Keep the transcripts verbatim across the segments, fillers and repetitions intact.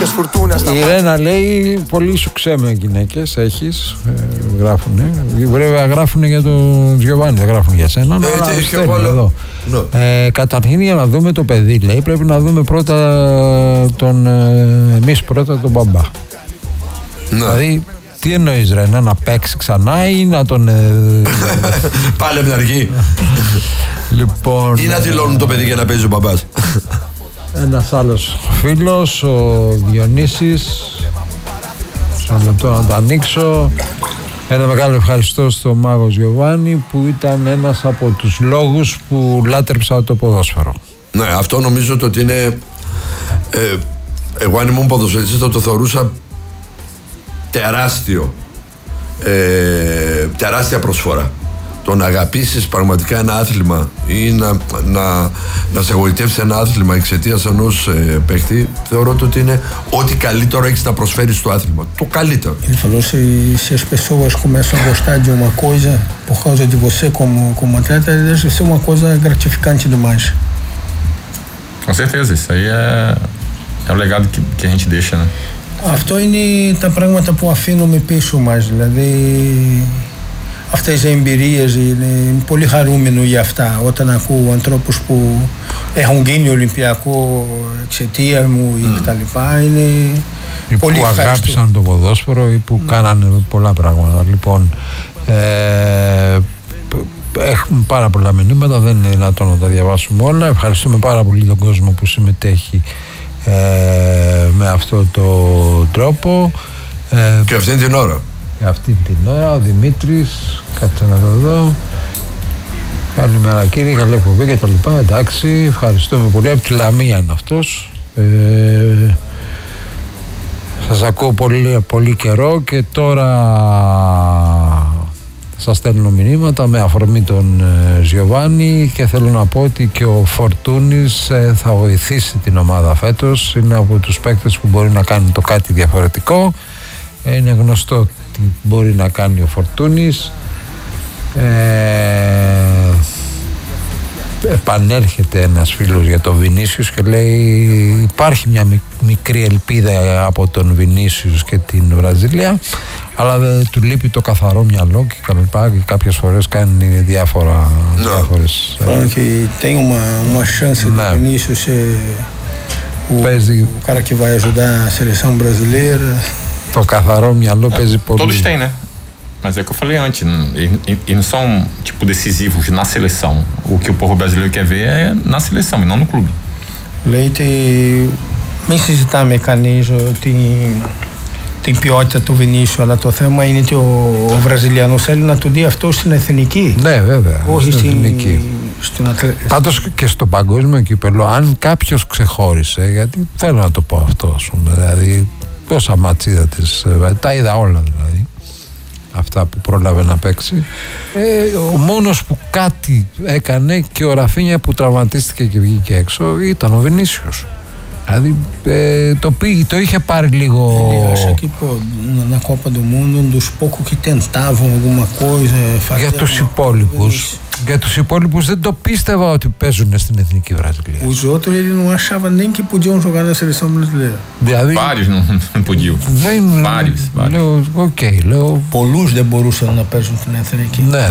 Κάποιες φουρτούνες. Η Ρένα λέει πολύ σου ξέμε γυναίκες έχεις, ε, γράφουνε. Βέβαια γράφουνε για τον Γιωβάνι, δεν γράφουν για σένα. Ε, αλλά τι, στέλνει εδώ. No. Ε, καταρχήν για να δούμε το παιδί, λέει, πρέπει να δούμε πρώτα τον, ε, εμείς πρώτα τον μπαμπά. No. Δηλαδή, τι εννοείς Ρένα, να παίξει ξανά ή να τον... Ε, πάλι από την αρχή. Λοιπόν, ή να δηλώνουν το παιδί για να παίζει ο μπαμπάς. Ένας άλλος φίλος, ο Διονύσης. Σαν λεπτό να το ανοίξω. Ένα μεγάλο ευχαριστώ στο Μάγος Γιωβάνι που ήταν ένας από τους λόγους που λάτρεψα το ποδόσφαιρο. Ναι, αυτό νομίζω ότι είναι... Ε, εγώ αν ήμουν ποδοσφαιριστής θα το θεωρούσα τεράστιο, ε, τεράστια προσφορά. Το να αγαπήσεις πραγματικά ένα άθλημα ή να, να, να σε εγωιτεύσει ένα άθλημα εξαιτίας ενός ε, παίχτη, θεωρώ ότι είναι ό,τι καλύτερο έχεις να προσφέρεις στο άθλημα. Το καλύτερο. Ele falou se, se as pessoas começam a gostar de uma coisa por causa de você como, como atleta, deve ser uma coisa gratificante demais. Com certeza, isso aí é, é o legado que, que a gente deixa, né? Αυτό είναι τα πράγματα που αφήνουμε πίσω μας, δηλαδή αυτές οι εμπειρίες είναι πολύ χαρούμενο για αυτά όταν ακούω ανθρώπους που έχουν γίνει Ολυμπιακό εξαιτία μου ή mm. κτλ. Είναι ή πολύ που ευχαριστώ. Αγάπησαν το ποδόσφαιρο ή που mm. κάνανε πολλά πράγματα. Λοιπόν, ε, έχουμε πάρα πολλά μηνύματα, δεν είναι δυνατόν να τα διαβάσουμε όλα. Ευχαριστούμε πάρα πολύ τον κόσμο που συμμετέχει Ε, με αυτό το τρόπο ε, και αυτή την ώρα και αυτή την ώρα ο Δημήτρης, κάτσε να το δω, καλημέρα κύριε, καλή εκπομπή και τα λοιπά, εντάξει, ευχαριστούμε πολύ, από τη Λαμία είναι αυτός, ε, σας ακούω πολύ, πολύ καιρό και τώρα σας στέλνω μηνύματα με αφορμή τον ε, Γιωβάνι και θέλω να πω ότι και ο Φορτούνης ε, θα βοηθήσει την ομάδα φέτος. Είναι από τους παίκτες που μπορεί να κάνει το κάτι διαφορετικό. Ε, είναι γνωστό τι μπορεί να κάνει ο Φορτούνης. Ε, επανέρχεται ένας φίλος για τον Βινίσιους και λέει υπάρχει μια μικρή ελπίδα από τον Βινίσιους και την Βραζιλία, αλλά δεν του λείπει το καθαρό μυαλό και καλπά και κάποιες φορές κάνει διάφορα no. διάφορες και tem uma, uma chance do Vinícius o, παίζει... o cara que vai ajudar a seleção brasileira. Το καθαρό μυαλό é, παίζει πολύ. Todos têm, né? Mas é que eu falei antes, eles não são tipo decisivos na seleção. O que o povo brasileiro quer ver é na seleção e não no clube. Λέει ότι μην συζητάμε κανείς την, την ποιότητα του Βινίσιου, αλλά το θέμα είναι ότι ο, ο Βραζιλιανός θέλει να του δει αυτό στην εθνική. Ναι, βέβαια. Όχι στην εθνική. Στην ατλε... Πάντως και στο παγκόσμιο κύπελλο, αν κάποιος ξεχώρισε, γιατί θέλω να το πω αυτό, ας πούμε, δηλαδή πόσα μάτς της, τα είδα όλα δηλαδή. Αυτά που πρόλαβε να παίξει. Ε, ο μόνος που κάτι έκανε και ο Ραφίνια που τραυματίστηκε και βγήκε έξω ήταν ο Βινίσιος. Δηλαδή ε, το, πήγε, το είχε πάρει λίγο. Na Copa do Mundo, um dos poucos que tentavam alguma coisa. Για τους υπόλοιπους. Για τους υπόλοιπους δεν το πίστευα ότι παίζουν στην Εθνική Βραζιλία. Os outros ele não achava nem que podiam jogar na seleção brasileira. Δηλαδή, vários não podiam. Δεν, vários, λέω, okay, λέω. Πολλούς δεν μπορούσαν να παίζουν στην Εθνική. Ναι.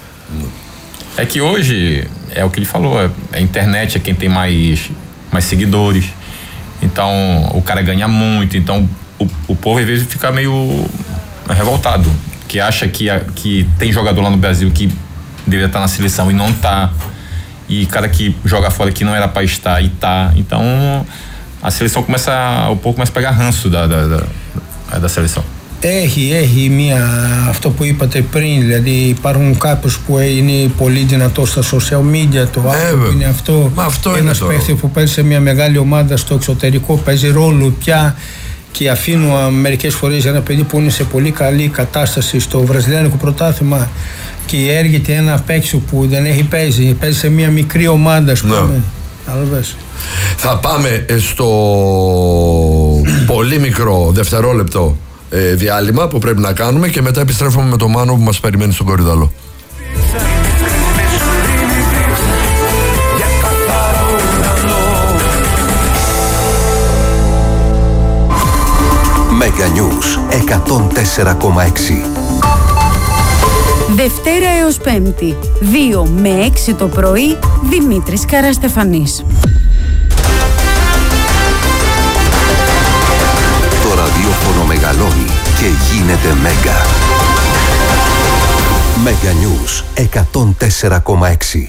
É que hoje é o que ele falou, é, a internet é quem tem mais mais seguidores. Então o cara ganha muito, então o, o povo às vezes fica meio revoltado, que acha que que tem jogador lá no Brasil que deveria estar na seleção e não tá, e cara que joga fora que não era para estar e tá, então a seleção começa, o povo começa a pegar ranço da da, da, da seleção. Έχει, έχει μία, αυτό που είπατε πριν, δηλαδή υπάρχουν κάποιους που είναι πολύ δυνατό στα social media, το άλλο που είναι αυτό, αυτό ένας παίχτης που παίζει σε μια μεγάλη ομάδα στο εξωτερικό, παίζει ρόλο πια και αφήνω μερικές φορές ένα παιδί που είναι σε πολύ καλή κατάσταση στο βραζιλιάνικο πρωτάθλημα και έρχεται ένα παίκτη που δεν έχει παίζει, παίζει σε μια μικρή ομάδα, ας πούμε. Ναι. Θα πάμε στο πολύ μικρό δευτερόλεπτο ε, διάλειμμα που πρέπει να κάνουμε και μετά επιστρέφουμε με το Μάνο που μας περιμένει στον Κορυδαλό. Mega News εκατόν τέσσερα κόμμα έξι. Δευτέρα έως Πέμπτη, δύο με έξι το πρωί, Δημήτρης Καραστεφανής. Το ραδιόφωνο μεγαλώνει και γίνεται Μέγκα. Mega News εκατόν τέσσερα κόμμα έξι.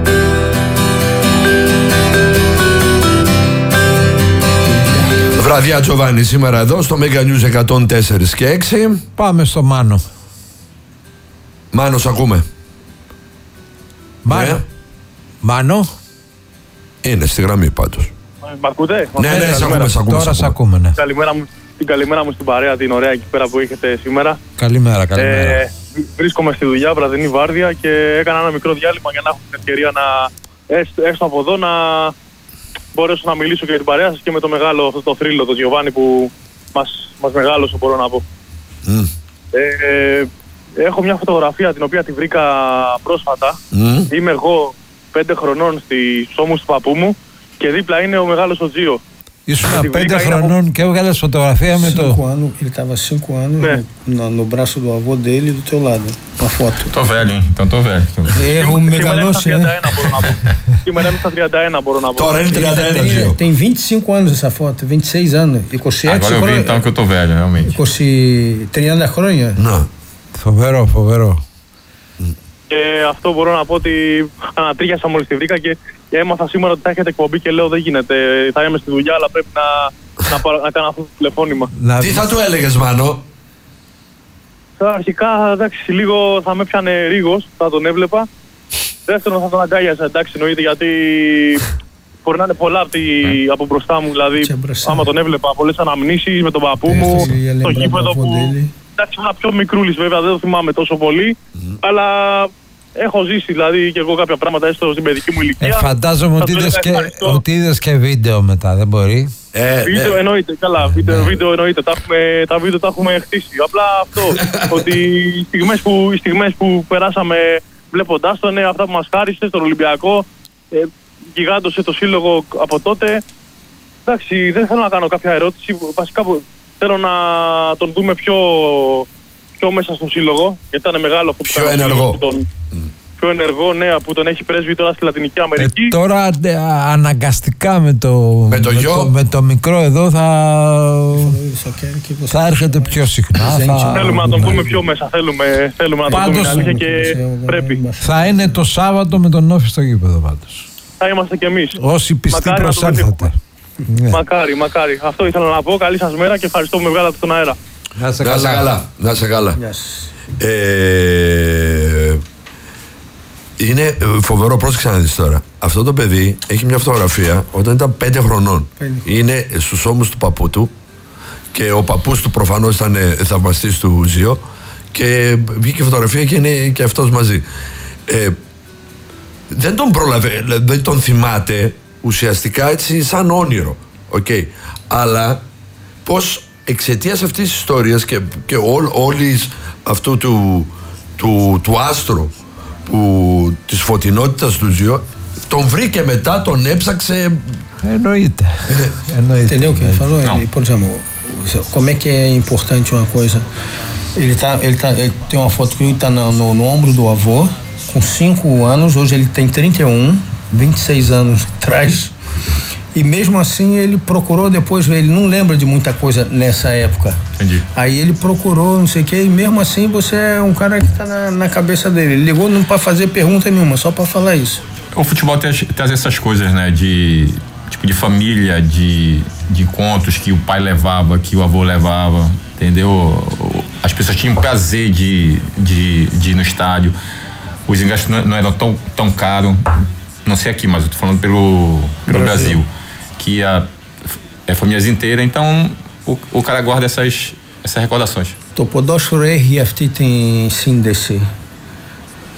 Βραδιά Τζοβάνι σήμερα εδώ στο Mega News εκατόν τέσσερα και έξι. Πάμε στο Μάνο. Μάνο, σ' ακούμε. Μάνο. Ναι. Μάνο. Είναι στη γραμμή πάντως. Μ' ακούτε? Ναι, ναι, σ' ακούμε, σ' ακούμε. Τώρα σ' ακούμε, ναι. Καλημέρα μου, την καλημέρα μου στην παρέα, την ωραία εκεί πέρα που έχετε σήμερα. Καλημέρα, καλημέρα. Ε, βρίσκομαι στη δουλειά, βραδινή βάρδια και έκανα ένα μικρό διάλειμμα για να έχω την ευκαιρία να έστω, έστω από εδώ να μπορέσω να μιλήσω για την παρέα σας και με το μεγάλο αυτό το θρύλο, το Γιωβάνι που μας, μας μεγάλωσε, μπορώ να πω. Mm. Ε, έχω μια φωτογραφία την οποία τη βρήκα πρόσφατα. Mm. Είμαι εγώ πέντε χρονών στους ώμους του παππού μου και δίπλα είναι ο μεγάλος ο Τζίο. Ήσουν πέντε χρονών και έβγαλες φωτογραφία με το... Anos, ele estava cinco anos É. no, no braço do avô dele do teu lado, uma foto. Tô velho, hein? Então tô velho. Erro Σήμερα είμαι στα megaloche, τριάντα né? ένα μπορώ να πω. Σήμερα είμαι στα τριάντα ένα μπορώ να πω. Τώρα είναι τριάντα ένα, Tem, Τζιο. tem vinte e cinco anos essa foto, vinte e seis anos. είκοσι έξι Agora eu vi então que eu tô velho, realmente. είκοσι τριάντα χρόνια. Να. Φοβερό, φοβερό. Και αυτό μπορώ να πω ότι ανατρίχιασα μόλις τη βρήκα και έμαθα σήμερα ότι θα έχετε εκπομπή και λέω δεν γίνεται. Θα είμαι στη δουλειά, αλλά πρέπει να, να, πάρω- να κάνω αυτό το τηλεφώνημα. Να... Τι θα του έλεγες, Μάνο? Αρχικά, εντάξει, λίγο θα με πιάνε ρίγος, θα τον έβλεπα. Δεύτερον, θα τον αγκάλιασα, εντάξει, εννοείται, γιατί μπορεί να είναι πολλά από, τη, από μπροστά μου. Δηλαδή, Και μπροστά. άμα τον έβλεπα, πολλές αναμνήσεις με τον παππού μου, Έχεις η στο Ελεμπρά γήπεδο από που. Ντέλη. Εντάξει, ήμουν πιο μικρούλης βέβαια, δεν το θυμάμαι τόσο πολύ. Αλλά έχω ζήσει δηλαδή και εγώ κάποια πράγματα έστω στην παιδική μου ηλικία. Ε, φαντάζομαι Θα ότι του είδες έλεγα και, ευχαριστώ. ότι είδες και βίντεο μετά, δεν μπορεί. Ε, Βίντεο ναι. εννοείται, καλά, βίντεο, βίντεο εννοείται, τα, έχουμε, τα βίντεο τα έχουμε χτίσει. Απλά αυτό, ότι οι στιγμές που, οι στιγμές που περάσαμε βλέποντάς τον, ε, αυτά που μας χάρισε στον Ολυμπιακό, ε, γιγάντωσε το σύλλογο από τότε. Εντάξει, δεν θέλω να κάνω κάποια ερώτηση, βασικά που θέλω να τον δούμε πιο, πιο μέσα στον σύλλογο, γιατί ήταν μεγάλο αυτό που Πιο ήταν ο ενεργό. σύλλογος που τον- πιο ενεργό, ναι, που τον έχει πρέσβει τώρα στη Λατινική Ε, Αμερική. τώρα ε, αναγκαστικά με το, Με το γιο. με το μικρό εδώ θα, Só quero que você. θα έρχεται πιο συχνά. Θα, Θέλουμε να τον δούμε πιο μέσα, θέλουμε, θέλουμε να τον δούμε, Πάντως- είναι αλήθεια και πρέπει. θα είναι το Σάββατο με τον Όφη στο γήπεδο πάντως. Θα είμαστε κι εμείς. Όσοι πιστοί Μακάρι να το προσέλθετε. Ναι. Μακάρι, μακάρι. Αυτό ήθελα να πω. Καλή σας μέρα και ευχαριστώ που με βγάλατε στον αέρα. Να είσαι Να σε καλά. Να σε καλά. Γεια σας. Ε, είναι ε, φοβερό, πρόσεξε να δεις τώρα. Αυτό το παιδί έχει μια φωτογραφία όταν ήταν πέντε χρονών. Πέντε. Είναι στους ώμους του παππού του και ο παππούς του προφανώς ήταν ε, θαυμαστής του Ζιο και βγήκε φωτογραφία και είναι και αυτός μαζί. Ε, δεν τον πρόλαβε, δηλαδή δεν τον θυμάται ουσιαστικά έτσι σαν όνειρο. Okay. Αλλά πως εξαιτίας αυτής της ιστορίας και, και όλ, όλης αυτού του, του, του άστρου που, της φωτεινότητας του Ζιο τον βρήκε μετά, τον έψαξε. Εννοείται. Εννοείται. Entendeu o que ele falou? Não. Ele, por exemplo, como é que é importante uma coisa? Ele, tá, ele, tá, ele tem uma foto que ele tá no, no, no ombro do avô, com cinco anos, hoje ele tem trinta e um, vinte e seis anos atrás. E mesmo assim ele procurou depois, ele não lembra de muita coisa nessa época. Entendi. Aí ele procurou, não sei o que, e mesmo assim você é um cara que tá na, na cabeça dele. Ele ligou não para fazer pergunta nenhuma, só para falar isso. O futebol traz, traz essas coisas, né? De tipo de família, de, de contos que o pai levava, que o avô levava, entendeu? As pessoas tinham prazer de, de, de ir no estádio. Os ingressos não, não eram tão, tão caros. Não sei aqui, mas eu tô falando pelo, pelo Brasil. Brasil. Que ia é, famílias inteiras, então o, o cara guarda essas, essas recordações. Το ποδόσφαιρο έχει αυτή την σύνδεση.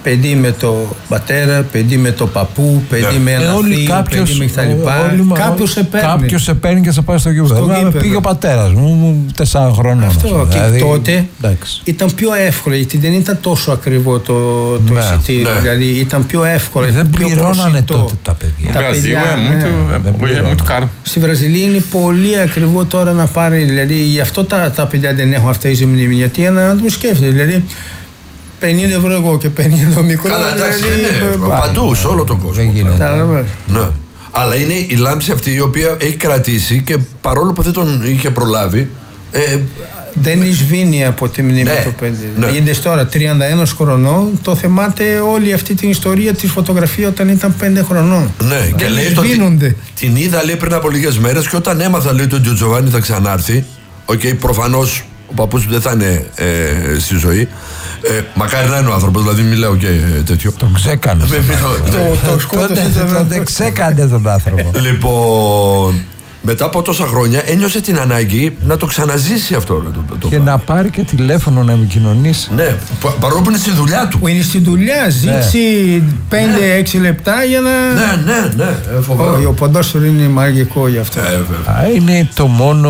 παιδί με το πατέρα, παιδί με το παππού, παιδί με ένα θείο, παιδί με κτλ. Κάποιος σε παίρνει. Κάποιος σε παίρνει και σε πάει στο γήπεδο. Πήγε ο πατέρας μου, τεσσάρων χρονών. Αυτό. Και δηλαδή, τότε εντάξει. Ήταν πιο εύκολο, γιατί δεν ήταν τόσο ακριβό το, το ναι, εισιτήριο. Ναι. Δηλαδή ήταν πιο εύκολο. Δεν πληρώνανε τότε τα παιδιά. Τα παιδιά είναι muito caro. Στη Βραζιλία είναι πολύ ακριβό τώρα να πάρει. Δηλαδή γι' αυτό τα, τα παιδιά δεν έχουν αυτές τις μνήμες. Γιατί ένα άτομο σκέφτεται. Δηλαδή πενήντα ευρώ εγώ και πενήντα μικρό. Καλά, εντάξει, είναι παντού, σε όλο τον κόσμο. Ναι. Αλλά είναι η λάμψη αυτή η οποία έχει κρατήσει και παρόλο που δεν τον είχε προλάβει. Ε, δεν εισβήνει από τη μνήμη ναι, το παιδί. Ναι. Είδες τώρα, τριάντα ένα χρονών, το θυμάται όλη αυτή την ιστορία της φωτογραφίας όταν ήταν πέντε χρονών. Ναι, και λέει το ότι την είδα λέει πριν από λίγες μέρες και όταν έμαθα λέει ότι ο Τζοβάνι θα ξανάρθει, οκ, okay, προφανώς ο παππούς δεν θα είναι ε, στη ζωή. Ε, μακάρι να είναι ο άνθρωπος, δηλαδή μιλάω και ε, τέτοιο. Τον ξέκανε. Το σκότωσε. Τον ξέκανε τον άνθρωπο. Λοιπόν, μετά από τόσα χρόνια ένιωσε την ανάγκη να το ξαναζήσει αυτό. Το, το και να πάρει και τηλέφωνο να επικοινωνήσει. Ναι, παρόλο που είναι στη δουλειά του. Που είναι στη δουλειά, ζήσει πέντε έξι λεπτά για να. Ναι, ναι, ναι. Όχι, ο ποδόσφαιρο είναι μαγικό γι' αυτό. Ε, είναι το μόνο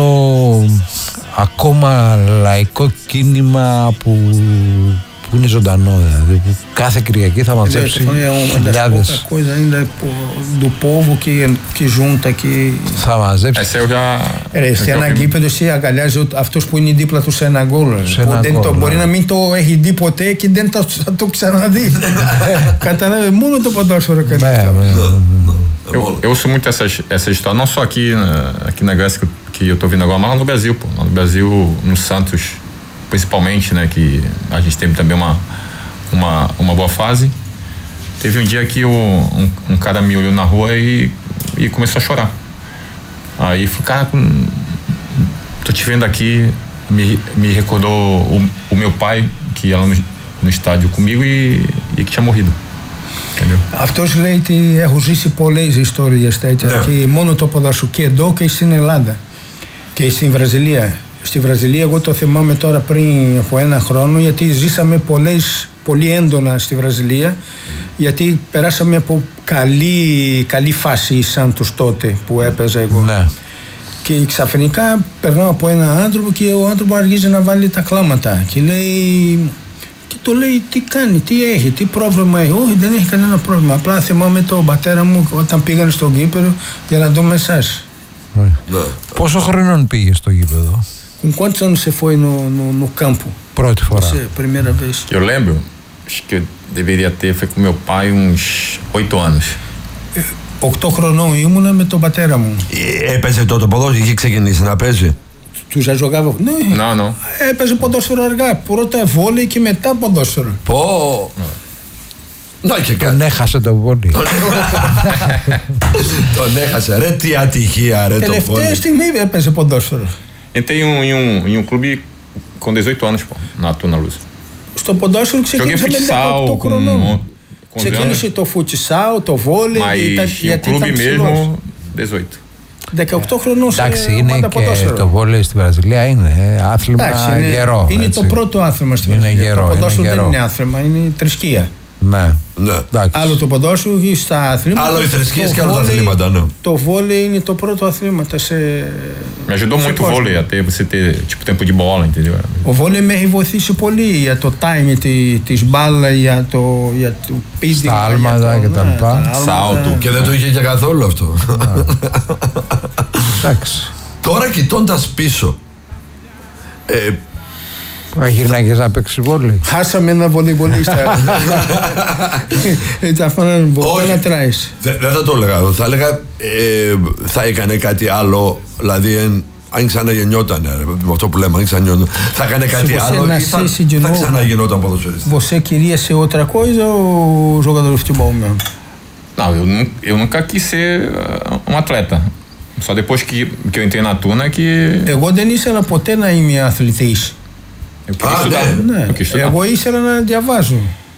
ακόμα λαϊκό κίνημα που, που είναι ζωντανό, δηλαδή που κάθε Κυριακή θα μαζέψει χιλιάδες. Του povo que, que junta, que... Θα μαζέψει. Σε ένα γήπεδο εσύ αγκαλιάζει αυτός που είναι δίπλα του σε ένα γκολ. Μπορεί να μην το έχει δει ποτέ και δεν θα το ξαναδεί. Καταλάβει, μόνο το ποδόσφαιρο κάνει αυτό. Eu, eu ouço muito essa, essa história, não só aqui, aqui na Grécia que, que eu tô vindo agora, mas lá no Brasil, pô. Lá no Brasil, no Santos, principalmente, né, que a gente teve também uma, uma, uma boa fase. Teve um dia que o, um, um cara me olhou na rua e, e começou a chorar. Aí eu falei, cara, tô te vendo aqui, me, me recordou o, o meu pai, que ia lá no, no estádio comigo e, e que tinha morrido. Αυτός λέει ότι έχω ζήσει πολλές ιστορίες τέτοια yeah. και μόνο το ποδόσφαιρο και εδώ και στην Ελλάδα και στην Βραζιλία. Στη Βραζιλία εγώ το θυμάμαι τώρα πριν από ένα χρόνο γιατί ζήσαμε πολλές, πολύ έντονα στη Βραζιλία γιατί περάσαμε από καλή, καλή φάση σαν τους τότε που έπαιζα εγώ. Yeah. Και ξαφνικά περνάω από έναν άνθρωπο και ο άνθρωπος αρχίζει να βάλει τα κλάματα και λέει... Το λέει τι κάνει, τι έχει, τι πρόβλημα έχει. Όχι, δεν έχει κανένα πρόβλημα. Απλά θυμάμαι τον πατέρα μου όταν πήγαν στο γήπεδο για να δούμε εσάς. Πόσο χρονών πήγε στο γήπεδο? Com quantos anos você foi no, no, no campo? Πρώτη φορά. Você, primeira vez. Eu lembro, acho que eu deveria ter, foi com meu pai uns oito anos. Οκτώ χρονών ήμουνα με τον πατέρα μου. Έπαιζε τότε ποδόσφαιρο, είχε ξεκινήσει να παίζει? Tu já jogava? Não, não, não. Έπαιζε ποδόσφαιρο αργά. Πρώτα βόλεϊ και μετά ποδόσφαιρο. Πω! Να και κάτι. Τον έχασε το βόλεϊ. Τον έχασε. Ρε τι ατυχία, ρε το βόλεϊ. Τελευταία στιγμή έπαιζε ποδόσφαιρο. Entrei em um, em um clube com dezoito anos, pô, na Tuna Luz. Στο ποδόσφαιρο ξεκίνησε με δεκαοκτώ χρονών. Ξεκίνησε το φουτσισάου, το βόλεϊ. Mas o clube mesmo, dezoito. δεκαοκτώ χρονών. Εντάξει, είναι και το βόλεϊ στη Βραζιλία είναι άθλημα. Εντάξει, είναι, γερό. Είναι έτσι. Το πρώτο άθλημα στη Βραζιλία. Είναι γερό, το ποδόσφαιρο είναι δεν είναι άθλημα, είναι θρησκεία. Ναι. Ναι. Άλλο το ποδόσφαιρο στα αθλήματα. Άλλο οι θρησκείες και άλλο τα αθλήματα, ναι. Το βόλεϊ είναι το πρώτο αθλήματα σε. Me ajudou muito o vôlei até você ter tipo tempo de bola, entendeu? Ο βόλεϊ με έχει βοηθήσει πολύ για το time της μπάλα, για το, για το πίστη. Στα άλματα και τα λοιπά. Σάουτου. Και δεν το είχε και καθόλου αυτό. Εντάξει. Τώρα κοιτώντας πίσω. Ε, Μα γυρνάγες να παίξεις βόλεϊ. Χάσαμε ένα βολεϊμπολίστα. Έτσι αυτό να τράεις. Δεν θα το έλεγα. Θα έλεγα θα έκανε κάτι άλλο. Δηλαδή αν ξαναγεννιόταν με αυτό που λέμε, αν ξαναγεννιόταν, θα έκανε κάτι άλλο ή θα, θα ξαναγεννόταν ποδοσφαιριστής. Você queria ser outra coisa ou jogador de futebol mesmo? Não, eu, eu nunca quis ser um atleta. Só depois que, que eu entrei na Tuna que... Εγώ δεν ήθελα ποτέ να είμαι αθλητής. Eu queria estudar. Ναι. Eu queria estudar. Εγώ ήθελα να διαβάζω.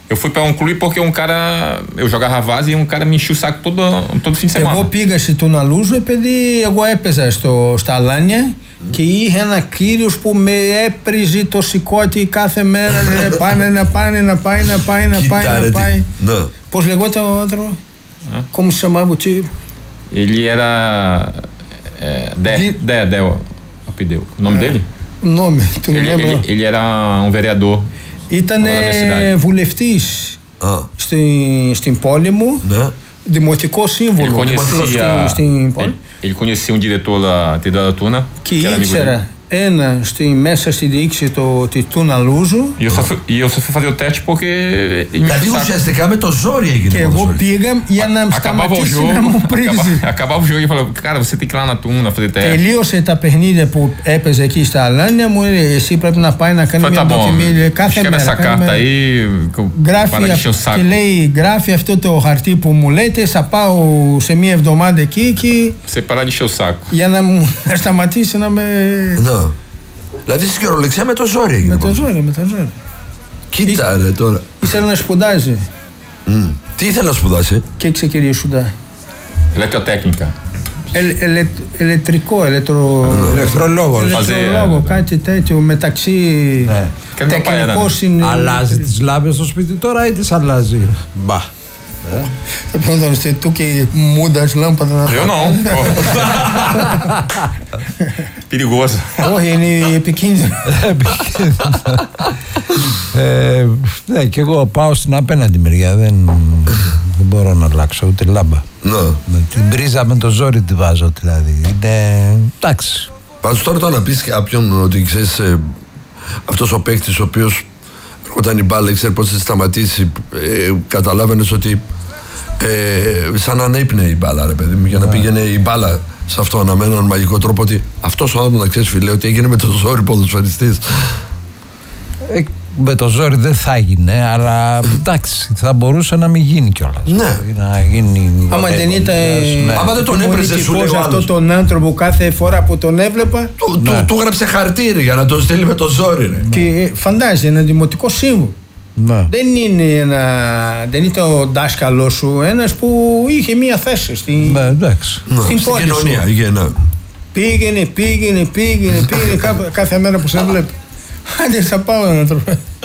Eu fui pra um clube porque um cara, eu jogava βάζη e um cara me enchia o saco todo, todo fim de semana. Εγώ πήγα στη Τουναλούζου επειδή εγώ έπαιζα στο, στα Αλάνια και είχε ένα κύριος που με έπριζε το σηκώτη κάθε μέρα. Λέει, πάνε να πάνε να πάει να πάει να πάει να πάει. Πώς λεγόταν ο άνθρωπος? Como se chamava o tio? Ele era é, Dé, Dé, Dé, o nome dele? O nome, tu não ele, lembra? Ele, ele era um vereador. Ήταν βουλευτής στην, στην πόλη μου, ναι. Δημοτικό σύμβουλο στην πόλη. Ele conhecia um diretor da da Tuna. Και ήξερα ένα στη, μέσα στη διοίκηση τη Τουναλούζου. E eu só fui, e eu só fui fazer o teste porque. Δηλαδή ουσιαστικά με το ζόρι έγινε. Και εγώ πήγα για να σταματήσει να μου πρίζει. Acabava o jogo e falava, cara, você tem que ir lá na Tuna fazer teste. Τελείωσε τα παιχνίδια που έπαιζε εκεί στα Αλάνια, μου λέει εσύ πρέπει να πάει να κάνει μια δοκιμή κάθε μέρα. Essa carta aí, γράφει και λέει γράφει αυτό το χαρτί που μου λέτε, θα πάω σε μια εβδομάδα εκεί και. Você parar de encher o saco. Για να μου σταματήσει να με. Δηλαδή στην κυριολεξία με το ζόρι έγινε. Με το ζόρι, με το ζόρι. Κοίτα ρε τώρα. Ήθελε να σπουδάζει. Mm. Τι ήθελε να σπουδάσει? Και ξεκινήσει σπουδά. Ηλεκτροτέκνικα. Ηλεκτρικό, ηλεκτρολόγο. Ηλεκτρολόγο, κάτι τέτοιο μεταξύ τεχνικό είναι. Αλλάζει τις λάμπες στο σπίτι τώρα ή τις αλλάζει? Μπα. Perguntando se tu que muda as lâmpadas na Eu não. Perigoso. Όχι, είναι επικίνδυνο. Ναι, και εγώ πάω στην απέναντι μεριά. Δεν μπορώ να αλλάξω ούτε λάμπα. Την πρίζα με το ζόρι τη βάζω δηλαδή. Είναι εντάξει. Πάντως τώρα το να πεις κάποιον ότι ξέρεις αυτός ο παίκτης ο οποίος όταν η μπάλα ξέρει πώς θα σταματήσει, ε, καταλάβαινες ότι ε, σαν να ανέπνεε η μπάλα ρε παιδί μου, για να πήγαινε η μπάλα σε αυτό με έναν μαγικό τρόπο, ότι αυτός ο άνθρωπος να ξέρεις φίλε ότι έγινε με το ζόρι ποδοσφαιριστής. Ε, με το ζόρι δεν θα έγινε, αλλά εντάξει, θα μπορούσε να μην γίνει κιόλας. Ναι. Να γίνει. Άμα δεν ήταν. Ναι. Άμα δεν τον έπρεζε σου λέει αυτό τον άνθρωπο κάθε φορά που τον έβλεπα. Του, ναι. του, του γράψε χαρτί για να τον στείλει με το ζόρι. Ναι. Και φαντάζεσαι ένα δημοτικό σύμβουλο. Ναι. Δεν είναι ένα. Δεν ήταν ο δάσκαλος σου, ένας που είχε μία θέση στην, ναι, εντάξει. στην πόλη κοινωνία, σου. Πήγαινε, πήγαινε, πήγαινε, πήγαινε, πήγαινε κάθε, κάθε μέρα που σε βλέπει. Άντε θα πάω να το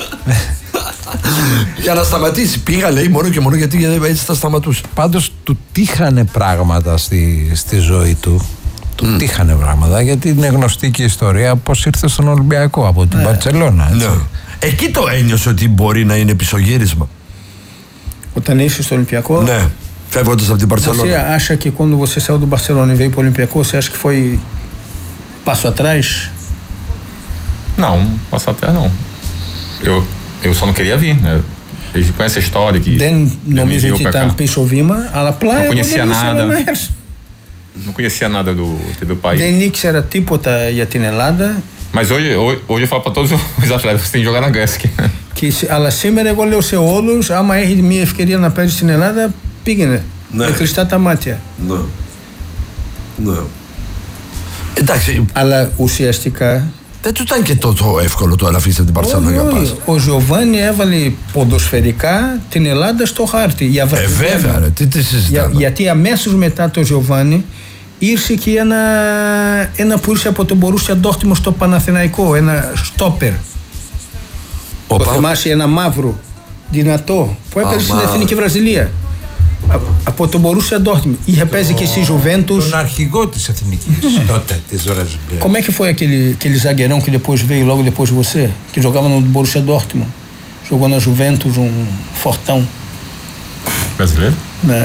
για να σταματήσει. Πήγα λέει μόνο και μόνο γιατί έτσι θα σταματούσε. Πάντως του τύχανε πράγματα στη, στη ζωή του. Του mm. τύχανε πράγματα, γιατί είναι γνωστή και η ιστορία πως ήρθε στον Ολυμπιακό από την Μπαρτσελώνα. Ναι. Εκεί το ένιωσε ότι μπορεί να είναι πισωγύρισμα. Όταν ήρθε στο Ολυμπιακό. Ναι, φεύγοντας από την Μπαρτσελώνα. Você acha que quando você saiu do Barcelona e veio para o Olympiacos, você acha que foi passo atrás? Não, passo atrás não. Eu, eu só não queria vir, né? Eles conhecem a história que. Δεν νομίζω ότι ήταν πίσω βήμα, αλλά απλά não conhecia nada. Não conhecia nada do, do país. Δεν ήξερα τίποτα για την Ελλάδα. Mas hoje, hoje, hoje eu falo para todos os atletas, você tem que jogar na Grécia. Και, αλλά σήμερα εγώ λέω σε όλους, άμα έχει μια ευκαιρία να παίζει στην Ελλάδα, πήγαινε. Ναι. Με κλειστά τα μάτια. Ναι. Ναι. Εντάξει. Αλλά ουσιαστικά. Δεν του ήταν και τόσο εύκολο το να αφήσει από την Μπαρτσελόνα για πας. Ο Γιωβάνι έβαλε ποδοσφαιρικά την Ελλάδα στο χάρτη. Για ε, βέβαια, ρε, τι, τι συζητάμε. Για, γιατί αμέσως μετά το Γιωβάνι ήρθε και ένα, ένα που ήρθε από τον Μπορούσια Ντόρτμουντ στο Παναθηναϊκό, ένα στόπερ. Το πα... θυμάσαι, ένα μαύρο, δυνατό, που έπαιζε στην Εθνική Βραζιλία. Από τον Μπορούσια Ντόρτμουντ. Είχε παίζει και στη Juventus. Τον αρχηγό της Εθνικής τότε της Βραζιλίας. Como é que foi aquele, aquele zagueirão que depois veio logo depois de você? Que jogava no Borussia Dortmund. Jogou na Juventus, um fortão. Brasileiro? Né?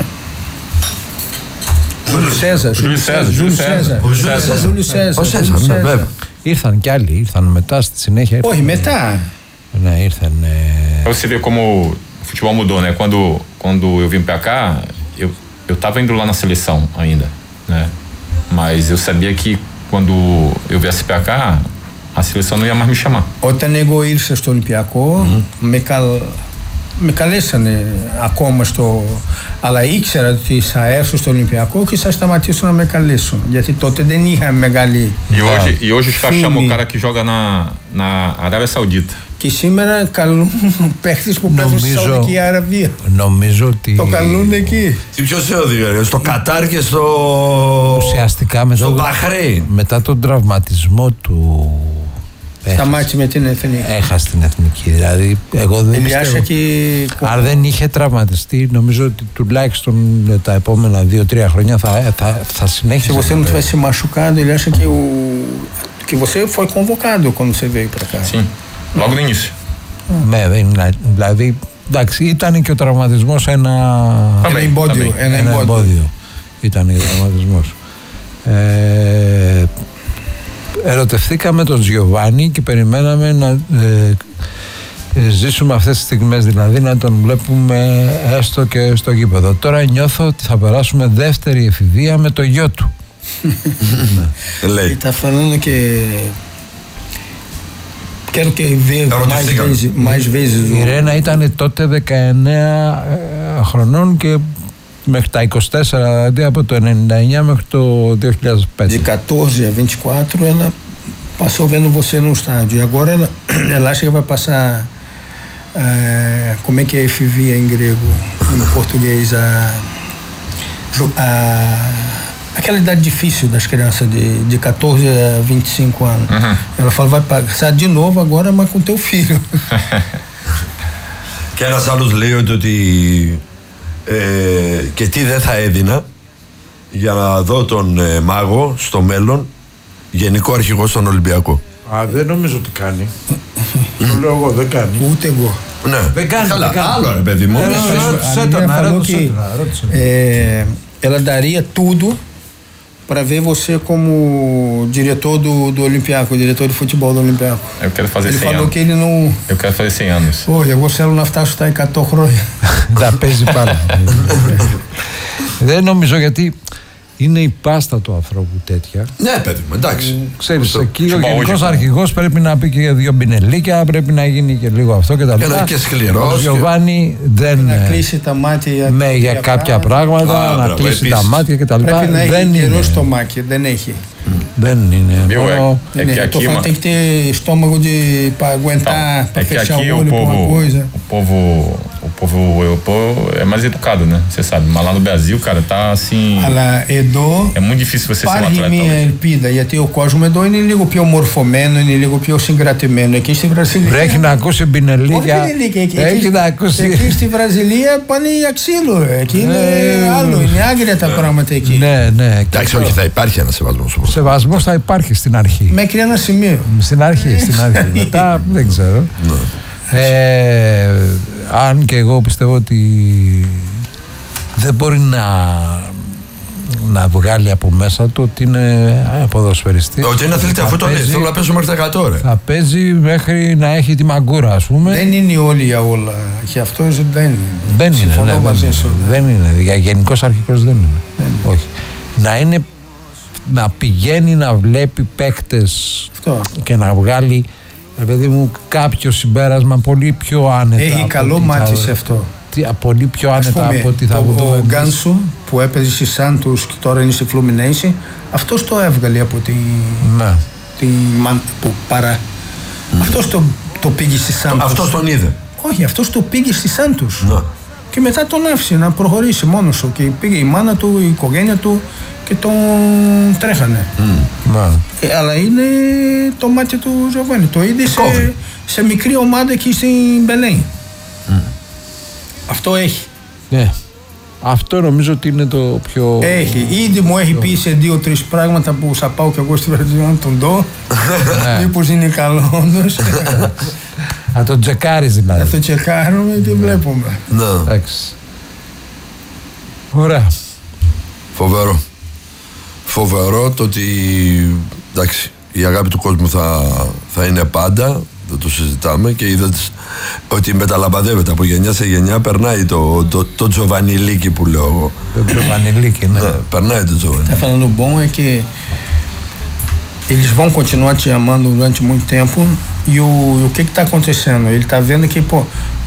Júlio César. Júlio César. Júlio César. Júlio César. Júlio César. Ήρθαν κι άλλοι, ήρθαν μετά στη συνέχεια. Όχι, μετά. Ναι, ήρθαν. Pra você ver como o futebol mudou, né? Quando, quando eu vim pra cá, eu, eu tava indo lá na seleção ainda, né? Mas eu sabia que quando eu viesse pra cá, a seleção não ia mais me chamar. Όταν εγώ ήρθα στο Ολυμπιακό, mm-hmm. με, καλ... με καλέσανε ακόμα στο... Αλλά ήξερα ότι θα έρθω στο Ολυμπιακό και θα σταματήσω να με καλέσουν. Γιατί τότε δεν είχα μεγάλη... E hoje, e hoje os caras chamam o cara que joga na, na Arábia Saudita. Και σήμερα καλούν παίχτες που παίζουν στη Σαουδική Αραβία. Νομίζω ότι... Το καλούν εκεί. Τι ποιος σε οδηγεί, στο Κατάρ και στο... Ουσιαστικά μετά, στο Μπαχρέιν. Μετά τον τραυματισμό του... Σταμάτησε με την εθνική. Έχασε την εθνική. Δηλαδή, εγώ δεν πιστεύω. Και... Αν δεν είχε τραυματιστεί, νομίζω ότι τουλάχιστον τα επόμενα δύο-τρία χρόνια θα, θα, θα συνέχισε. Se você não tivesse machucado, ele acha que, o... que você foi convocado quando você veio pra cá. Sim, logo no início. Ναι, δηλαδή, εντάξει, ήταν και ο τραυματισμός ένα, ένα εμπόδιο. Ένα ένα εμπόδιο. Ήταν ο τραυματισμός. Ε, Ερωτευθήκαμε τον Τζιοβάνι και περιμέναμε να ε, ε, ζήσουμε αυτές τις στιγμές, δηλαδή να τον βλέπουμε έστω και στο γήπεδο. Τώρα νιώθω ότι θα περάσουμε δεύτερη εφηβεία με το γιο του. Λέει. Tá falando que quero que ver mais vezes, mais vezes. Η Ρένα ήταν τότε δεκαεννέα χρονών και μέχρι τα είκοσι τέσσερα, δηλαδή από το ενενήντα εννέα μέχρι το δύο χιλιάδες πέντε. De quatorze a vinte e quatro ela passou vendo você no estádio. E agora ela, ela acha que vai passar é, como é que é efivia em grego, em português, a, a, aquela idade difícil das crianças de, de quatorze a vinte e cinco anos. Uhum. Ela fala, vai passar de novo agora, mas com teu filho. Και ένας άλλος λέει ότι Ε, και τι δεν θα έδινα για να δω τον ε, Μάγο στο μέλλον γενικό αρχηγό στον Ολυμπιακό. Α, δεν νομίζω ότι κάνει. Το λέω εγώ, δεν κάνει. Ούτε εγώ. Ναι, δεν κάνει. Καλά, δεν κάνει. άλλο ρε παιδί μου. Ela daria tudo para ver você como diretor do, do Olympiacos, diretor de futebol do Olympiacos. Eu quero fazer ele cem falou anos. Que ele não... Eu quero fazer cem anos. Pô, εγώ θέλω να φτάσω στα εκατό χρόνια. Θα παίζει πάρα. Δεν νομίζω, γιατί είναι η πάστα του ανθρώπου τέτοια. Ναι, παιδί μου, εντάξει. Ξέρεις, εκεί ο γενικός αρχηγός πρέπει να πει και δύο μπινελίκια, πρέπει να γίνει και λίγο αυτό και τα λοιπά. Και σκληρός. Ο Γιωβάνι δεν. Να κλείσει τα μάτια με, για κάποια πράγματα, να κλείσει τα μάτια και τα λοιπά. Πρέπει να έχει νερό στο μάτι, δεν έχει. Δεν είναι. É que aqui uma... tem que ter estômago de para aguentar, para fechar o olho com uma coisa. O povo, o povo europeu é mais educado, né? Você sabe, mas lá no Brasil, cara, tá assim. Αλλά εδώ é muito difícil você ser um atleta. Υπάρχει μια ελπίδα, γιατί ο κόσμος εδώ είναι λίγο πιο μορφωμένο, είναι λίγο πιο συγκρατημένο. Εκεί στη Βραζιλία. Έχει να ακούσει μπινελίκια. Έχει να ακούσει. Εκεί στη Βραζιλία πάνε για ξύλο. Εκεί είναι άλλο, είναι άγρια τα πράγματα εκεί. Ναι, ναι. Εντάξει, όχι, θα υπάρχει ένα σεβασμό. Σεβασμός θα υπάρχει στην αρχή. Μέχρι ένα σημείο. Στην αρχή, στην αρχή. Μετά δεν ξέρω. ε, αν και εγώ πιστεύω ότι δεν μπορεί να να βγάλει από μέσα του ότι είναι ποδοσφαιριστής. Ότι είναι αθλητή, αφού το λέει, θέλω να παίζω μέχρι τα εκατό ρε. Θα παίζει μέχρι να έχει τη μαγκούρα, ας πούμε. Δεν είναι όλοι για όλα. Και αυτός δεν είναι. Δεν είναι, ναι, δεν, είναι. δεν είναι. Για γενικός αρχικός δεν είναι. Δεν είναι. Όχι. Να είναι, να πηγαίνει να βλέπει παίκτες αυτό. Και να βγάλει, παιδί μου, κάποιο συμπέρασμα πολύ πιο άνετα. Έχει καλό μάτι σε αυτό. Πολύ πιο άνετα πούμε, από ό,τι θα το, ο Γκάνσου που έπαιζε στη Σάντους και τώρα είναι στη Φλουμινέιση, αυτός το έβγαλε από τη, ναι. τη που παρά. Mm. Αυτός το, το πήγε στη Σάντους. Αυτός τον είδε. Όχι, αυτός το πήγε στη Σάντους. Ναι. Και μετά τον άφησε να προχωρήσει μόνος του. Και πήγε η μάνα του, η οικογένεια του και τον τρέχανε. Mm. Ε, αλλά είναι το μάτι του Ζωβάνι. Το είδε σε, σε μικρή ομάδα εκεί στην Μπελέν. Mm. Αυτό έχει. Ναι. Αυτό νομίζω ότι είναι το πιο... Έχει. Ήδη μου έχει πει σε δύο-τρεις πράγματα που θα πάω κι εγώ στη Βραζιλία να τον δω. Μήπως είναι καλό όντως. Θα τον τσεκάρεις δηλαδή. Θα τον τσεκάρουμε και βλέπουμε. Ναι. Εντάξει. Ωραία. Φοβερό. Φοβερό το ότι εντάξει, η αγάπη του κόσμου θα, θα είναι πάντα. Δεν το συζητάμε και είδατε ότι μεταλαμπαδεύεται από γενιά σε γενιά. Περνάει το, το, το Τζοβανιλίκι που λέω εγώ. Το Τζοβανιλίκι, ναι. ναι. Pernae do Giovanni. Tá falando, o bom é que eles vão continuar te amando durante muito tempo. E o, e o que que tá acontecendo? Ele tá vendo que, pô,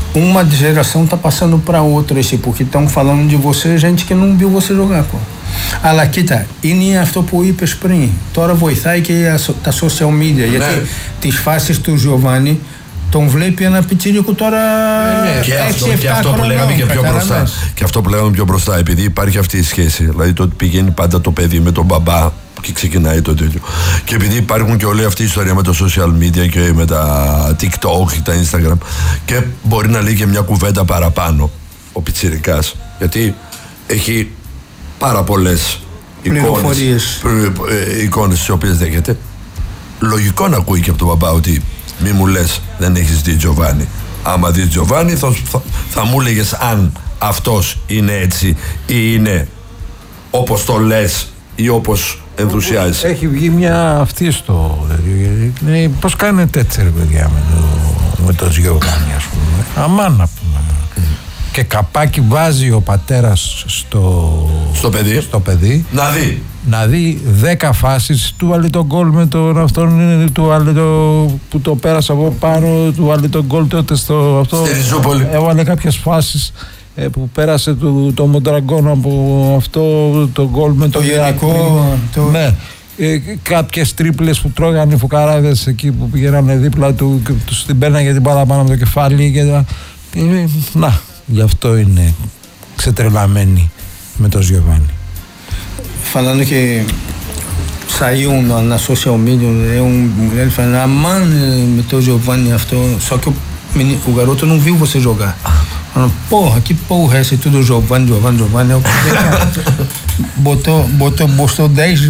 uma geração tá passando para outra, esse, porque estão falando de você, gente que não viu você jogar, pô. Αλλά κοίτα, είναι αυτό που είπες πριν. Τώρα βοηθάει και τα social media, γιατί τις φάσεις του Γιωβάνι τον βλέπει ένα πιτσίρικο τώρα και αυτό, και αυτό που λέγαμε και πιο μπροστά. Και αυτό που λέγαμε πιο μπροστά, επειδή υπάρχει αυτή η σχέση, δηλαδή το ότι πηγαίνει πάντα το παιδί με τον μπαμπά και ξεκινάει το τέτοιο. Και επειδή υπάρχουν και όλη αυτή η ιστορία με το social media και με τα TikTok και τα Instagram, και μπορεί να λέει και μια κουβέντα παραπάνω ο πιτσιρικάς, γιατί έχει πάρα πολλές εικόνες, εικόνες τις οποίες δέχεται. Λογικό να ακούει και από τον μπαμπά ότι μη μου λες δεν έχεις δει Τζοβάνι. Άμα δεις Τζοβάνι θα, θα, θα μου λέγες αν αυτός είναι έτσι ή είναι όπως το λες ή όπως ενθουσιάζεις. Έχει βγει μια αυτή στο... Ναι, πώς κάνετε έτσι ρε παιδιά με το, με το Τζοβάνι, ας πούμε. Αμάν να πούμε. Και καπάκι βάζει ο πατέρας στο, στο, παιδί. στο παιδί να δει να δει δέκα φάσεις, του βάλει τον γκολ με τον αυτόν, του βάλει το, που το πέρασε από πάνω, του βάλει τον γκολ τότε στο αυτό, έβαλε κάποιες φάσεις ε, που πέρασε του, το Μοντραγκόν από αυτό το γκολ με το γενικό το... ναι. Ε, κάποιες τρίπλες που τρώγανε οι φουκαράδες εκεί που πηγαίνανε δίπλα του και τους την παίρνανε την μπάλα πάνω από το κεφάλι και τα... ε, να, γι' αυτό είναι ξετρελαμένοι με τον Γιωβάνι. Falando que saiu na, na social media, é um mulher falando, ah, mano, meteu o Giovanni, só que o, menino, o garoto não viu você jogar. Falando, porra, que porra é essa? Tudo Giovanni, Giovanni, Giovanni. Eu, botou, botou, botou dez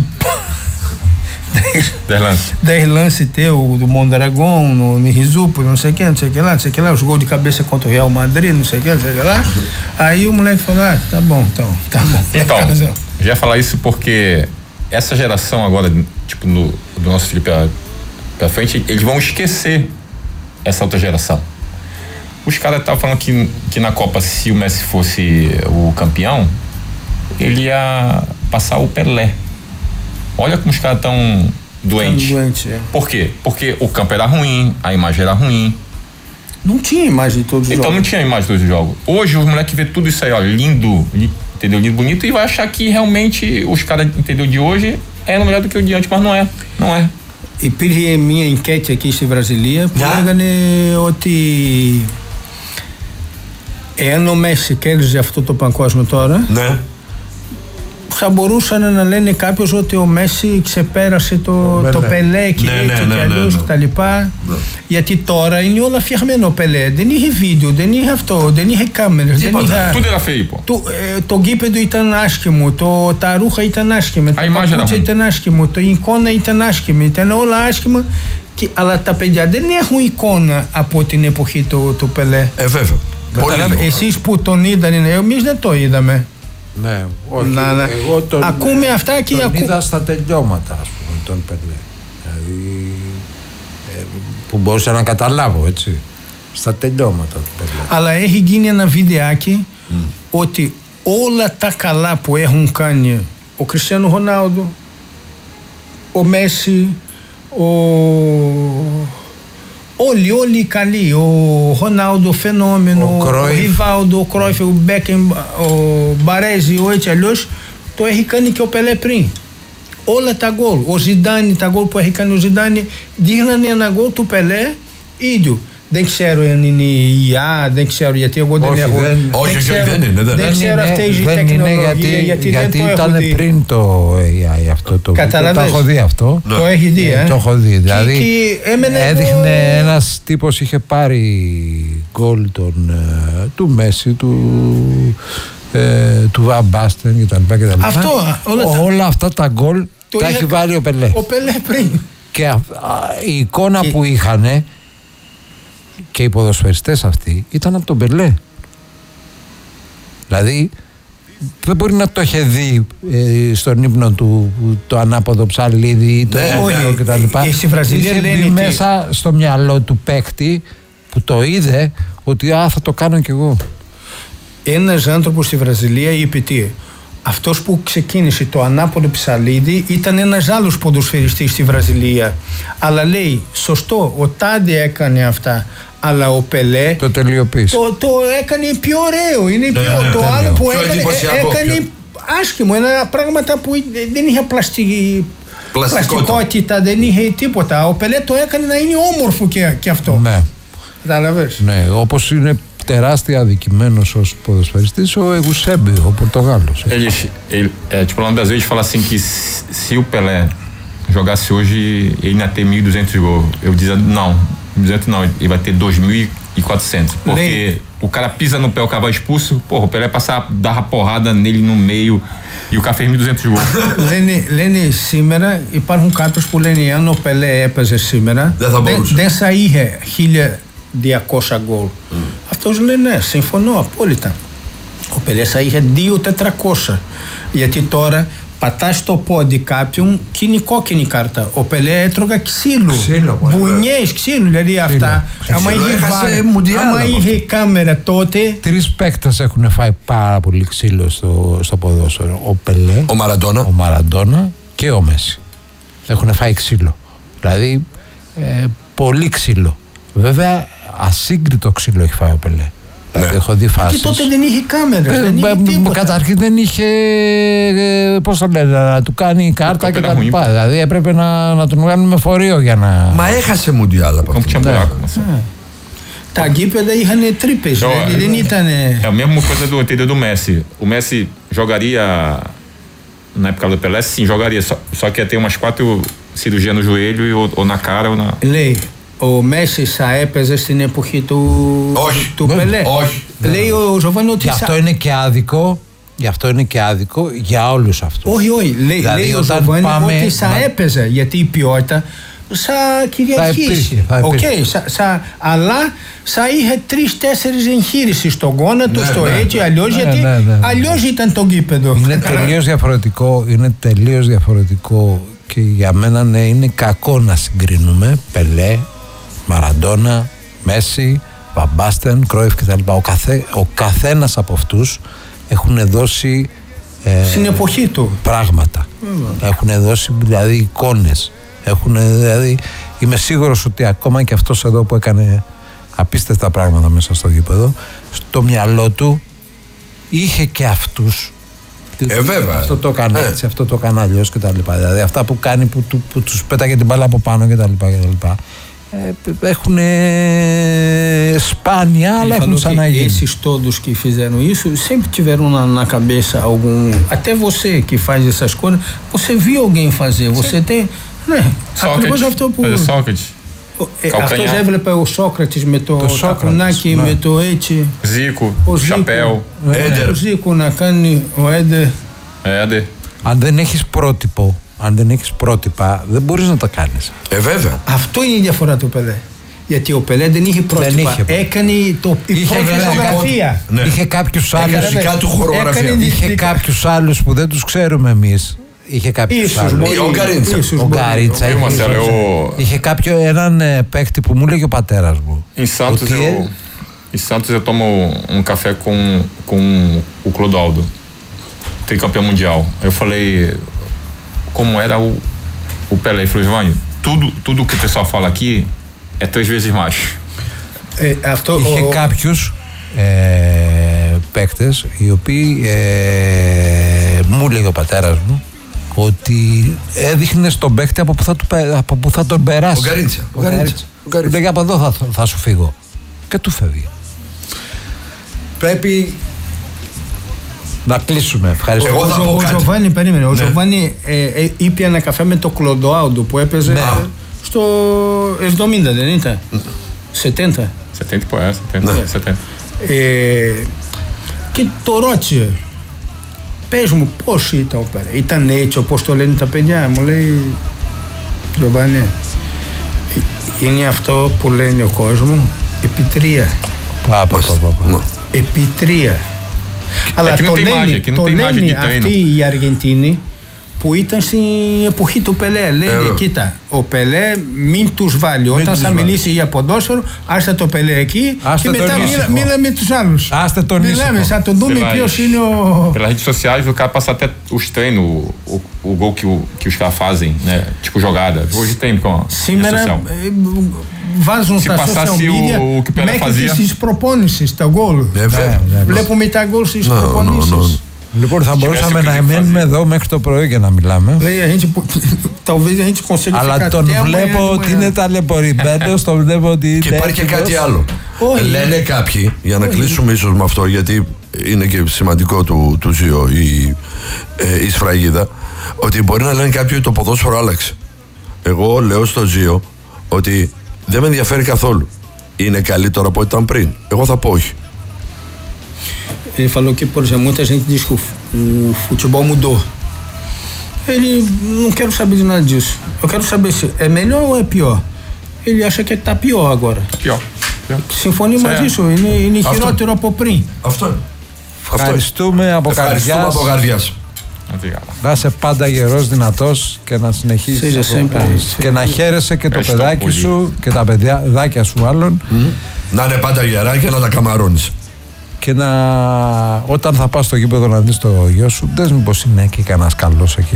dez lances teu, do Mondragón, no Rizupo, não sei o que, não sei o que lá, não sei o que lá, os gols de cabeça contra o Real Madrid, não sei o que, não sei o que lá. Aí o moleque falou, ah, tá bom, então, tá bom. Então, já falar isso porque essa geração agora, tipo, no, do nosso filho pra, pra frente, eles vão esquecer essa outra geração. Os caras estavam falando que, que na Copa, se o Messi fosse o campeão, ele ia passar o Pelé. Olha como os caras estão doentes. Doente, é. Por quê? Porque o campo era ruim, a imagem era ruim. Não tinha imagem de todos os então, jogos. Então não tinha imagem de todos os jogos. Hoje os moleques vê tudo isso aí, ó, lindo, entendeu? Lindo, bonito, e vai achar que realmente os caras, entendeu, de hoje eram melhor do que o de antes, mas não é, não é. Υπήρχε μια enquete εκεί στη Βραζιλία που yeah. λέγανε ότι εάν ο Μέση κέρδιζε αυτό το παγκόσμιο τώρα, ναι. θα μπορούσαν να λένε κάποιος ότι ο Μέση ξεπέρασε το, το Πελέ και ναι, έτσι ναι, και αλλιώς ναι, και τα λοιπά. Ναι. Γιατί τώρα είναι όλα φτιαγμένο ο Πελέ. Δεν είχε βίντεο, δεν είχε αυτό, δεν είχε κάμερες. Δεν είχε... Τούτε era feio, pô. Το, ε, το γήπεδο ήταν άσχημο, το, τα ρούχα ήταν άσχημα, το παπούτσια ήταν άσχημο, το εικόνα ήταν άσχημη, ήταν όλα άσχημα. Και, αλλά τα παιδιά δεν έχουν εικόνα από την εποχή του, του Πελέ. Ε, βέβαια. Εσείς που τον είδαν, εμείς δεν το είδαμε. Ναι, όχι. Να, να. Εγώ τον, ακούμε αυτά και τον ακού... είδα στα τελειώματα, ας πούμε, τον Πελέ. Δηλαδή, ε, που μπορούσα να καταλάβω, έτσι. Στα τελειώματα του Πελέ. Αλλά έχει γίνει ένα βιντεάκι mm. ότι όλα τα καλά που έχουν κάνει ο Κριστιάνο Ρονάλντο, ο Μέση, ο... Όλοι, όλοι οι καλοί, ο Ρονάλντο, ο Φαινόμενο, ο, ο Ριβάλντο, ο Κρόιφ, ο Μπέκεν, ο Μπαρέζι, ο έτσι αλλιώς, το έχει κάνει και ο Πελέ πριν. Όλα τα γκολ, ο Ζιντάνι, τα γκολ που έχει κάνει ο Ζιντάνι, δείχνανε ένα γκολ του Πελέ ίδιου. Δεν ξέρω αν είναι η Α, δεν ξέρω γιατί εγώ δεν έχω. Όχι, όχι, δεν είναι. Δεν ξέρω αυτή η τεχνολογία γιατί δεν το έχω ήταν δει. πριν το έι άι αυτό το. Καταλαβαίνεις. Το έχω δει αυτό. Το έχει δει, ε. Το έχω δει. Δηλαδή έδειχνε το... ένας τύπος είχε πάρει γκολ του Μέση, του του Βαν Μπάστεν κτλ. Αυτό, όλα, όλα αυτά τα γκολ τα έχει βάλει ο Πελέ. Ο Πελέ πριν. Και α, η εικόνα και... που είχανε και οι ποδοσφαιριστές αυτοί ήταν από τον Πελέ. Δηλαδή δεν μπορεί να το είχε δει ε, στον ύπνο του το ανάποδο ψαλίδι ή το ναι, κτλ. Στη Βραζιλία λένε μέσα τι... στο μυαλό του παίκτη που το είδε ότι α, θα το κάνω κι εγώ. Ένας άνθρωπος στη Βραζιλία είπε τι, αυτός που ξεκίνησε το ανάποδο ψαλίδι ήταν ένας άλλος ποδοσφαιριστής στη Βραζιλία. Αλλά λέει, σωστό, ο Τάδε έκανε αυτά. Αλλά ο Πελέ το τελειοποίησε. Το, το έκανε πιο ωραίο. Είναι πιο, ναι, το ναι, άλλο ναι, που πιο έκανε, έκανε πιο... άσχημο. Ένα πράγματα που δεν είχε πλαστική, πλαστικότητα, δεν είχε τίποτα. Ο Πελέ το έκανε να είναι όμορφο και, και αυτό. Ναι. Καταλαβαίνεις. Ναι, όπως είναι τεράστια αδικημένος ως ποδοσφαιριστής ο Εγουσέμπι, ο Πορτογάλος. Ele, ele, é, tipo, lá no Brasil a gente fala assim que se o Pelé jogasse hoje, ele ia ter mil e duzentos gols. Eu dizia, não, mil e duzentos não, ele vai ter dois mil e quatrocentos. Porque Nem. o cara pisa no pé, o cara vai expulso, porra, o Pelé passava, dava porrada nele no meio e o cara fez mil e duzentos gols. λένε, λένε σήμερα, υπάρχουν κάποιους που λένε αν ο Πελέ έπαιζε σήμερα, δεν θα, δεν, δεν θα είχε χίλια διακόσια γκολ. Mm. Αυτός λέει ναι, συμφωνώ απόλυτα. Ο Πελέ θα είχε δύο χιλιάδες τετρακόσια. Γιατί τώρα πατάς το πόδι κάποιον και είναι κόκκινη κάρτα. Ο Πελέ έτρωγα ξύλου. Μπουνιές ξύλου, δηλαδή αυτά. Άμα είχε, άμα είχε κάμερα τότε. Τρεις παίκτες έχουν φάει πάρα πολύ ξύλο στο, στο ποδόσφαιρο. Ο Πελέ, ο Μαραντόνα. ο Μαραντόνα και ο Μέση. Έχουν φάει ξύλο. Δηλαδή ε, πολύ ξύλο. Βέβαια ασύγκριτο ξύλο έχει φάει ο Πελέ. Ναι. Έχω δει φάσεις. Και τότε δεν είχε κάμερες, ε, δεν είχε τίποτα. Καταρχήν δεν είχε, πώς το λένε, να του κάνει κάρτα και τα λοιπά. Δηλαδή έπρεπε να, να τον βγάλουν με φορείο για να... Μα έχασε Μουντιάλ από αυτό. Τα γήπεδα είχαν τρύπες, δηλαδή δεν ήταν... É a mesma coisa do entendeu do Messi. O Messi jogaria na época do Pelé, sim, jogaria. Só, só que ia ter umas quatro cirurgias no joelho ou, ou na cara ou na... Λέει, ο Μέση θα έπαιζε στην εποχή του, όχι, του Πελέ. Όχι. Λέει ο Ζωβάνι ότι... Γι' αυτό είναι και άδικο, γι' αυτό είναι και άδικο για όλους αυτούς. Όχι, όχι. Λέει, δηλαδή, λέει ο Ζωβάνι πάμε... ότι θα να... έπαιζε, γιατί η ποιότητα θα κυριαρχήσει. Θα υπήρχε, θα okay, αλλά θα είχε τρεις-τέσσερις εγχείρησεις στον γόνατο, ναι, στο ναι, έτσι, αλλιώς, ναι, γιατί ναι, ναι, ναι. αλλιώς ήταν το γήπεδο. Είναι τελείως διαφορετικό, είναι τελείως διαφορετικό και για μένα ναι, είναι κακό να συγκρίνουμε Πελέ, Μαραντόνα, Μέση, Βαμπάστεν, Κρόιφ κτλ. Ο, καθέ, ο καθένας από αυτούς έχουν δώσει ε, στην εποχή του πράγματα. Mm. Έχουν δώσει δηλαδή εικόνες. Έχουν, δηλαδή, είμαι σίγουρος ότι ακόμα και αυτός εδώ που έκανε απίστευτα πράγματα μέσα στο γήπεδο, στο μυαλό του είχε και αυτούς. Ε, βέβαια. Αυτό το έκανε ε. έτσι, αυτό το έκανε αλλιώς κτλ. Δηλαδή αυτά που κάνει που, που, που τους pέταγε την μπάλα από πάνω κτλ. É, έχουν spania, αλλά έχουν ξαναγίνει. Esses todos que fizeram isso sempre tiveram na, na cabeça algum. Até você que faz essas coisas, você viu alguém fazer. Você Sim. tem. Né? Sócrates. Αυτό που... Sócrates. Αυτός έβλεπε ο Σόκρατης με το τακουνάκι, με το έτσι. Ζήκου, ο Σαπέου. Ο Ζήκου να κάνει ο Έντε. Έντε. Αν δεν έχεις πρότυπο, αν δεν έχεις πρότυπα, δεν μπορείς να τα κάνεις. Ε, βέβαια. Αυτό είναι η διαφορά του Πελέ. Γιατί ο Πελέ δεν είχε πρότυπα. Δεν είχε. Έκανε το φωτογραφία. Ναι. Είχε κάποιους άλλους. Είχε κάποιους άλλους που δεν τους ξέρουμε εμείς. Είχε κάποιους άλλους. Ο Γκαρίτσα. Ο Γκαρίτσα. Είχε κάποιο έναν παίκτη που μου έλεγε ο πατέρας μου. Em Santos, eu, em Santos eu tomo um café com, com o Clodoaldo, tricampeão mundial. Eu falei como era o, o Pelé. Ele falou, Giovanni, tudo, tudo que o pessoal fala aqui é três vezes mais. Ε, αυτό, είχε ο... κάποιους ε, παίκτες οι οποίοι ε, μου έλεγε ο πατέρας μου ότι έδειχνε στον παίκτη από που θα, του, από που θα τον περάσει. Ο Γκαρίτσα. Ο Γκαρίτσα. Λέγε από εδώ θα, θα σου φύγω. Και του φεύγει. Πρέπει να κλείσουμε. Ευχαριστώ. Εγώ θα πω ο κάτι. Ζωβάνι, περίμενε. Ο ναι. Ζωβάνι ε, ε, είπε ένα καφέ με το Κλοντοάουντο που έπαιζε ναι. στο εβδομήντα, δεν ήταν. εβδομήντα. setenta, pô, é, setenta. Ναι. setenta. Ε, και το ρώτησε. Πες μου πώς ήταν ο Πέρα. Ήταν έτσι όπως το λένε τα παιδιά. Μου λέει Ζωβάνι, είναι αυτό που λένε ο κόσμος επί τρία. Πα, πα, πα, πα. Επί τρία. Αλλά το λένε, το λένε αυτοί οι Αργεντίνοι που ήταν στην εποχή του Πελέ. Λέει, ε, κοίτα, ο Πελέ μην τους βάλει. Μην Όταν θα μιλήσει βάλει. για ποδόσφαιρο, άστε το Πελέ εκεί άστε και μετά μίλα με τους άλλους. Άστε τον Μιλάμε, θα τον δούμε ποιος είναι ο... Pelas redes sociais, o cara passa até os treinos, o, o gol que, o, que os caras fazem, né? Tipo jogada. Hoje tem com a Σήμερα βάζουν στα social media μέχρι και στις προπόνησεις τα γκολ. Βλέπουμε τα γκολ στις προπονήσεις. Λοιπόν, θα μπορούσαμε να μένουμε εδώ μέχρι το πρωί και να μιλάμε. Αλλά τον βλέπω ότι είναι ταλαιπωρημένος, τον βλέπω ότι. Και υπάρχει και κάτι άλλο. Λένε κάποιοι, για να κλείσουμε ίσως με αυτό, γιατί είναι και σημαντικό του, του Ζιο η, ε, η σφραγίδα, ότι μπορεί να λένε κάποιοι ότι το ποδόσφαιρο άλλαξε. Εγώ λέω στο Ζιο ότι δεν με ενδιαφέρει καθόλου. Είναι καλύτερο από ό,τι ήταν πριν. Εγώ θα πω όχι. Ele falou que, por exemplo, muita gente diz que o, o futebol mudou. Ele não quero saber de nada disso. Eu quero saber se é melhor ou é pior. Ele acha que tá pior agora. Pior. Συμφωνεί μαζί σου. Είναι, είναι χειρότερο από πριν. Αυτό. Ευχαριστούμε από καρδιάς. Να είσαι πάντα γερός, δυνατός και να συνεχίσεις και να χαίρεσαι και το παιδάκι σου και τα παιδάκια σου άλλων. Να είναι πάντα γερά και να τα καμαρώνεις. Και να, όταν θα πας στο γήπεδο να δεις το γιο σου, δες μήπως είναι και κανένας καλός εκεί.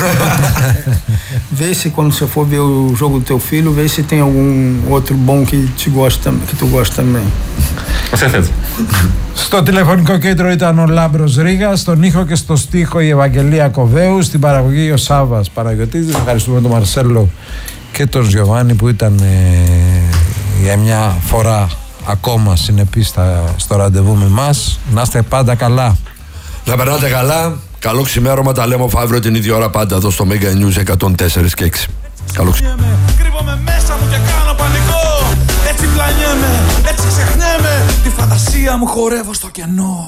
Vê se quando você for ver o jogo do teu filho, vê se tem algum outro bom que te gosta, que tu gosta também. Com certeza. Στο τηλεφωνικό κέντρο ήταν ο Λάμπρος Ρήγας, στον ήχο και στο στίχο η Ευαγγελία Κοβέου, στην παραγωγή ο Σάββας Παναγιωτίδης. Ευχαριστούμε τον Μαρσέλο και τον Γιωβάνη που ήταν ε, για μια φορά ακόμα συνεπείς στο ραντεβού με εμάς. Να είστε πάντα καλά. Να περνάτε καλά. Καλό ξημέρωμα. Τα λέμε αύριο την ίδια ώρα πάντα εδώ στο Mega News εκατόν τέσσερα και έξι. Καλό ξημέρωμα. Κρύβομαι μέσα μου και κάνω πανικό. Έτσι πλανιέμαι, έτσι ξεχνιέμαι. Τη φαντασία μου χορεύω στο κενό.